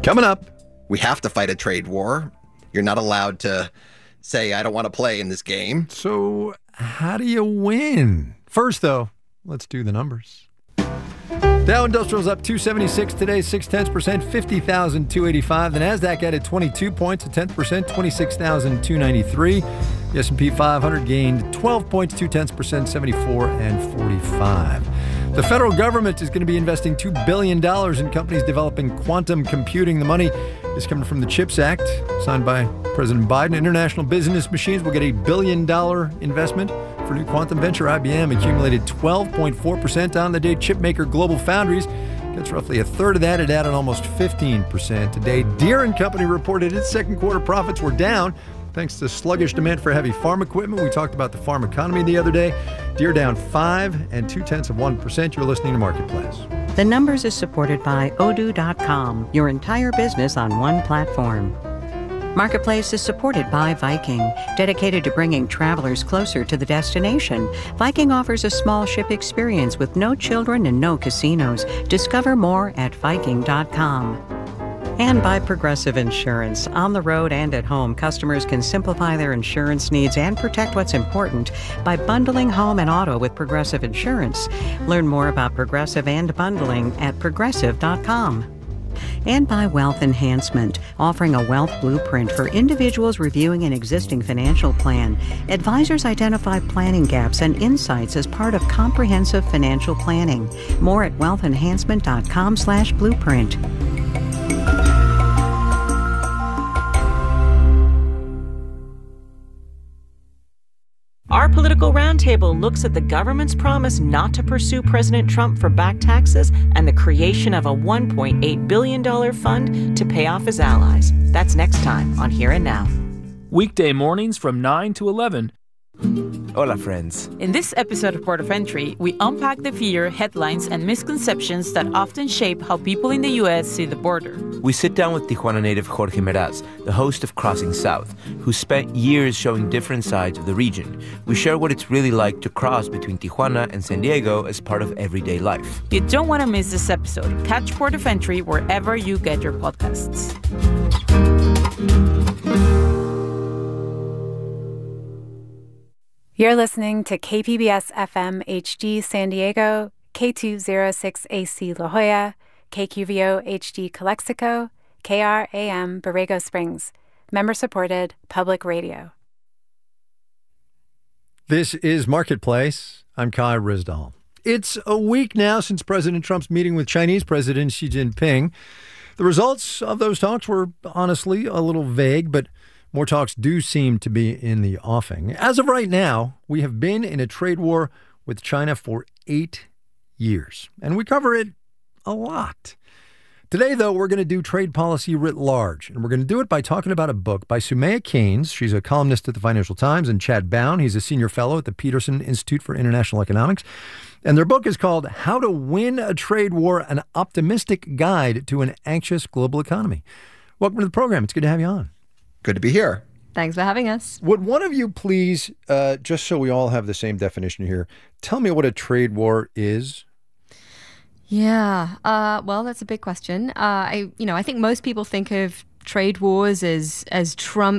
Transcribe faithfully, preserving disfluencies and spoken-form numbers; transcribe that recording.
Coming up, we have to fight a trade war. You're not allowed to say, I don't want to play in this game. So how do you win? First, though, let's do the numbers. Dow Industrial's up two seventy-six today, six tenths percent, fifty thousand two hundred eighty-five. The Nasdaq added twenty-two points, a tenth percent, twenty-six thousand two hundred ninety-three. The S and P five hundred gained twelve points, two tenths percent, seventy-four and forty-five. The federal government is going to be investing two billion dollars in companies developing quantum computing. The money is coming from the CHIPS Act, signed by President Biden. International Business Machines will get a billion dollar investment for new quantum venture. I B M accumulated twelve point four percent on the day. Chipmaker Global Foundries gets roughly a third of that. It added almost fifteen percent today. Deere and Company reported its second quarter profits were down thanks to sluggish demand for heavy farm equipment. We talked about the farm economy the other day. Deere down five and two tenths of one percent. You're listening to Marketplace. The Numbers is supported by Odoo dot com, your entire business on one platform. Marketplace is supported by Viking, dedicated to bringing travelers closer to the destination. Viking offers a small ship experience with no children and no casinos. Discover more at Viking dot com. And by Progressive Insurance. On the road and at home, customers can simplify their insurance needs and protect what's important by bundling home and auto with Progressive Insurance. Learn more about Progressive and bundling at Progressive dot com. And by Wealth Enhancement, offering a wealth blueprint for individuals reviewing an existing financial plan. Advisors identify planning gaps and insights as part of comprehensive financial planning. More at wealth enhancement dot com slash blueprint. Our Political Roundtable looks at the government's promise not to pursue President Trump for back taxes and the creation of a one point eight billion dollars fund to pay off his allies. That's next time on Here and Now. Weekday mornings from nine to eleven. Hola, friends. In this episode of Port of Entry, we unpack the fear, headlines, and misconceptions that often shape how people in the U S see the border. We sit down with Tijuana native Jorge Meraz, the host of Crossing South, who spent years showing different sides of the region. We share what it's really like to cross between Tijuana and San Diego as part of everyday life. You don't want to miss this episode. Catch Port of Entry wherever you get your podcasts. You're listening to K P B S F M H D San Diego, K two oh six A C La Jolla, K Q V O H D Calexico, K R A M Borrego Springs, member-supported public radio. This is Marketplace. I'm Kai Ryssdal. It's a week now since President Trump's meeting with Chinese President Xi Jinping. The results of those talks were honestly a little vague, but more talks do seem to be in the offing. As of right now, we have been in a trade war with China for eight years, and we cover it a lot. Today, though, we're going to do trade policy writ large, and we're going to do it by talking about a book by Soumaya Keynes. She's a columnist at the Financial Times, and Chad Bown. He's a senior fellow at the Peterson Institute for International Economics. And their book is called How to Win a Trade War, an Optimistic Guide to an Anxious Global Economy. Welcome to the program. It's good to have you on. Good to be here. Thanks for having us. Would one of you please, uh, just so we all have the same definition here, tell me what a trade war is? Yeah, uh, well, that's a big question. Uh, I, you know, I think most people think of trade wars as as Trump